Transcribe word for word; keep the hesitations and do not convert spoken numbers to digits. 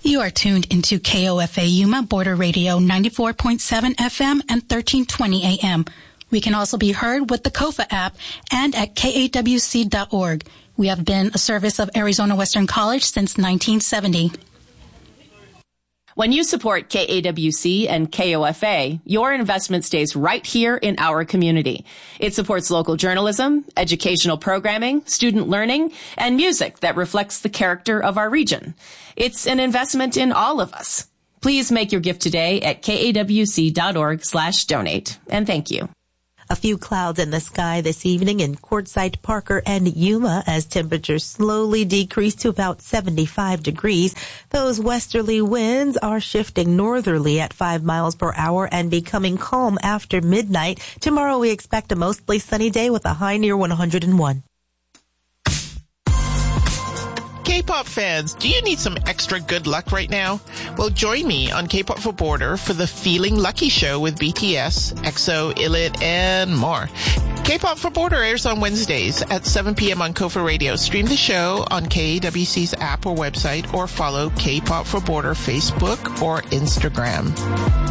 You are tuned into K O F A Yuma Border Radio ninety-four point seven F M and thirteen twenty A M. We can also be heard with the Kofa app and at K A W C dot org. We have been a service of Arizona Western College since nineteen seventy. When you support K A W C and K O F A, your investment stays right here in our community. It supports local journalism, educational programming, student learning, and music that reflects the character of our region. It's an investment in all of us. Please make your gift today at K A W C dot org slash donate. And thank you. A few clouds in the sky this evening in Quartzsite, Parker, and Yuma as temperatures slowly decrease to about seventy-five degrees. Those westerly winds are shifting northerly at five miles per hour and becoming calm after midnight. Tomorrow we expect a mostly sunny day with a high near one hundred one. K-pop fans, do you need some extra good luck right now? Well, join me on K-pop for Border for the Feeling Lucky show with B T S, EXO, I L I T, and more. K-pop for Border airs on Wednesdays at seven p.m. on Kofa Radio. Stream the show on K A W C's app or website, or follow K-pop for Border Facebook or Instagram.